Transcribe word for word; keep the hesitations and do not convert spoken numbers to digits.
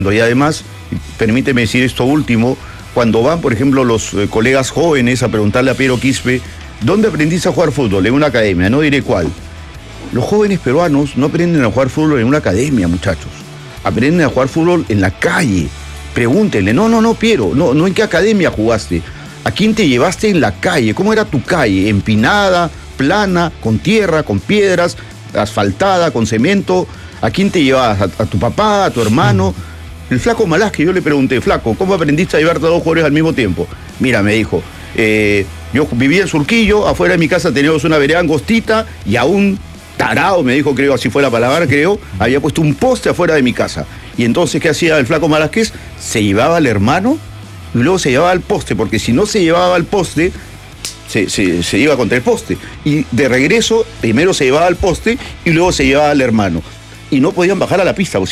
Y además, permíteme decir esto último, cuando van, por ejemplo, los eh, colegas jóvenes a preguntarle a Piero Quispe, ¿dónde aprendiste a jugar fútbol? En una academia, no diré cuál. Los jóvenes peruanos no aprenden a jugar fútbol en una academia, muchachos. Aprenden a jugar fútbol en la calle. Pregúntenle, no, no, no, Piero, no, no en qué academia jugaste. ¿A quién te llevaste en la calle? ¿Cómo era tu calle? ¿Empinada, plana, con tierra, con piedras, asfaltada, con cemento? ¿A quién te llevabas? ¿A, a tu papá, a tu hermano? El flaco Malásquez, yo le pregunté, flaco, ¿cómo aprendiste a llevarte a dos jugadores al mismo tiempo? Mira, me dijo, eh, yo vivía en Surquillo, afuera de mi casa teníamos una vereda angostita y a un tarado, me dijo, creo, así fue la palabra, creo, había puesto un poste afuera de mi casa. Y entonces, ¿qué hacía el flaco Malásquez? Se llevaba al hermano y luego se llevaba al poste, porque si no se llevaba al poste, se, se, se iba contra el poste. Y de regreso, primero se llevaba al poste y luego se llevaba al hermano. Y no podían bajar a la pista.